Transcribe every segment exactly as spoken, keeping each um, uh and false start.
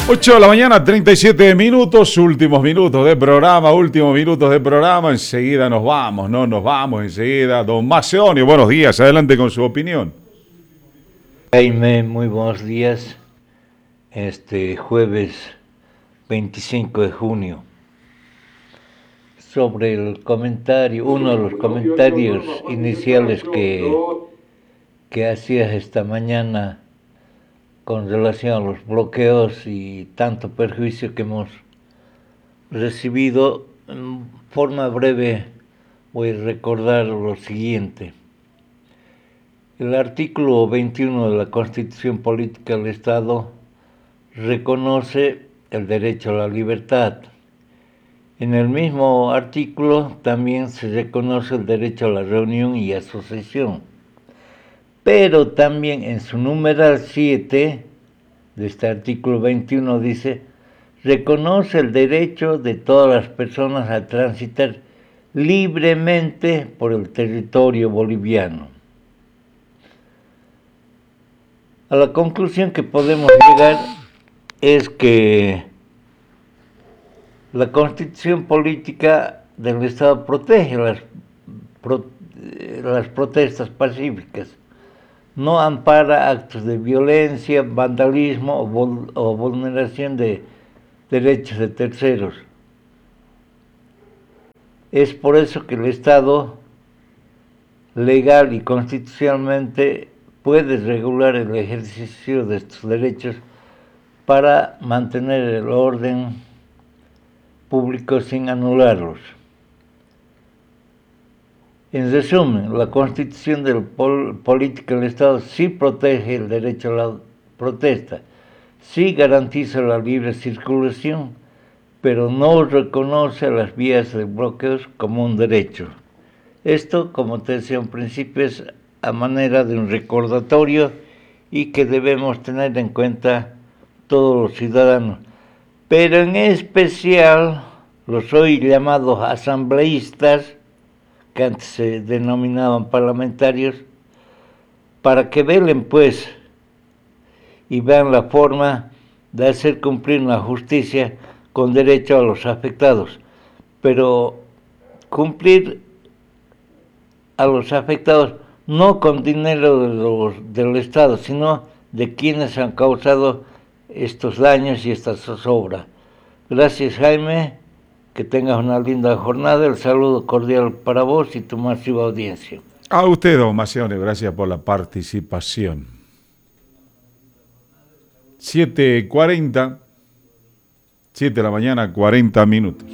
ocho de la mañana, treinta y siete minutos, últimos minutos de programa, últimos minutos de programa, enseguida nos vamos, no nos vamos enseguida. Don Macedonio, buenos días, adelante con su opinión. Jaime, muy buenos días, este jueves veinticinco de junio. Sobre el comentario, uno de los comentarios iniciales que, que hacías esta mañana con relación a los bloqueos y tanto perjuicio que hemos recibido, en forma breve voy a recordar lo siguiente. El artículo veintiuno de la Constitución Política del Estado reconoce el derecho a la libertad. En el mismo artículo también se reconoce el derecho a la reunión y asociación. Pero también en su numeral siete de este artículo veintiuno dice, reconoce el derecho de todas las personas a transitar libremente por el territorio boliviano. A la conclusión que podemos llegar es que la Constitución Política del Estado protege las, pro, las protestas pacíficas. No ampara actos de violencia, vandalismo o, vol, o vulneración de derechos de terceros. Es por eso que el Estado, legal y constitucionalmente, puede regular el ejercicio de estos derechos para mantener el orden público sin anularlos. En resumen, la Constitución de la pol- Política del Estado sí protege el derecho a la protesta, sí garantiza la libre circulación, pero no reconoce las vías de bloqueos como un derecho. Esto, como te decía en principio, es a manera de un recordatorio y que debemos tener en cuenta todos los ciudadanos, pero en especial los hoy llamados asambleístas, que antes se denominaban parlamentarios, para que velen pues y vean la forma de hacer cumplir la justicia con derecho a los afectados, pero cumplir a los afectados no con dinero de los, del Estado, sino de quienes han causado estos daños y esta zozobra. Gracias, Jaime. Que tengas una linda jornada. El saludo cordial para vos y tu masiva audiencia. A usted, don Macedonio, gracias por la participación. siete cuarenta, siete de la mañana, cuarenta minutos.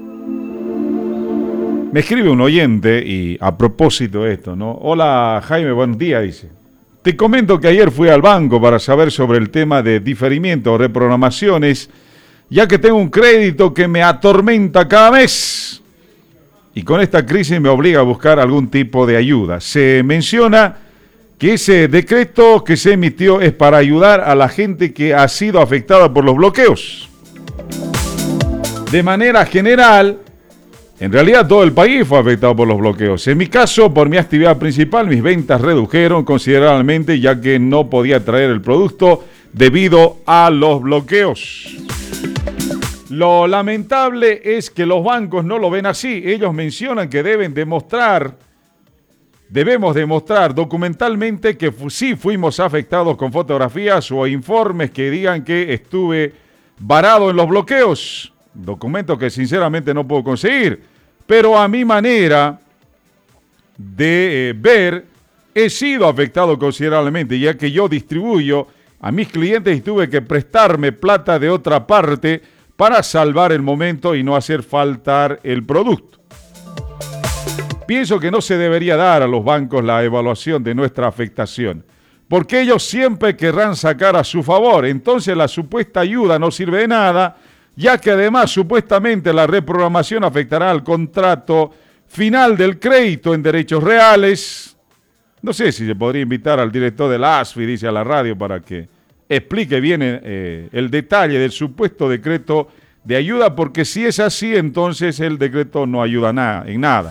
Me escribe un oyente y a propósito de esto, ¿no? Hola, Jaime, buen día, dice. Te comento que ayer fui al banco para saber sobre el tema de diferimiento o reprogramaciones, ya que tengo un crédito que me atormenta cada mes y con esta crisis me obliga a buscar algún tipo de ayuda. Se menciona que ese decreto que se emitió es para ayudar a la gente que ha sido afectada por los bloqueos. De manera general, en realidad todo el país fue afectado por los bloqueos. En mi caso, por mi actividad principal, mis ventas redujeron considerablemente ya que no podía traer el producto debido a los bloqueos. Lo lamentable es que los bancos no lo ven así. Ellos mencionan que deben demostrar, debemos demostrar documentalmente que fu- sí fuimos afectados con fotografías o informes que digan que estuve varado en los bloqueos. Documentos que sinceramente no puedo conseguir. Pero a mi manera de eh, ver, he sido afectado considerablemente, ya que yo distribuyo a mis clientes y tuve que prestarme plata de otra parte para salvar el momento y no hacer faltar el producto. Pienso que no se debería dar a los bancos la evaluación de nuestra afectación, porque ellos siempre querrán sacar a su favor. Entonces la supuesta ayuda no sirve de nada, ya que además supuestamente la reprogramación afectará al contrato final del crédito en derechos reales. No sé si se podría invitar al director de la A S F I, dice a la radio, para que explique bien eh, el detalle del supuesto decreto de ayuda, porque si es así, entonces el decreto no ayuda na- en nada.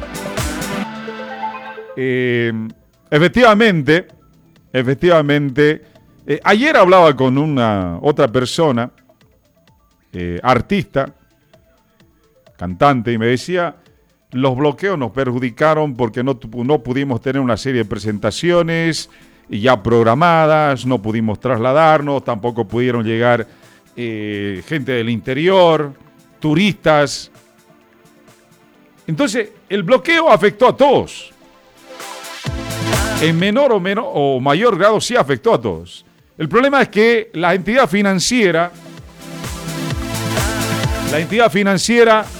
Eh, efectivamente, efectivamente, eh, ayer hablaba con una otra persona eh, artista, cantante, y me decía, los bloqueos nos perjudicaron porque no, no pudimos tener una serie de presentaciones ya programadas, no pudimos trasladarnos, tampoco pudieron llegar eh, gente del interior, turistas. Entonces, el bloqueo afectó a todos. En menor o, menor o mayor grado sí afectó a todos. El problema es que la entidad financiera, la entidad financiera